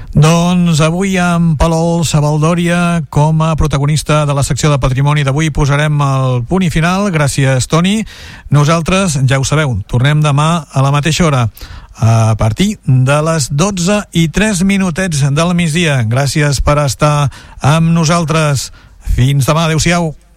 Doncs avui amb Palol Sabaldòria com a protagonista de la secció de Patrimoni d'avui posarem el punt i final. Gràcies, Toni. Nosaltres, ja ho sabeu, tornem demà a la mateixa hora, a partir de les 12:03 del migdia. Gràcies per estar amb nosaltres. Fins demà. Adéu-siau.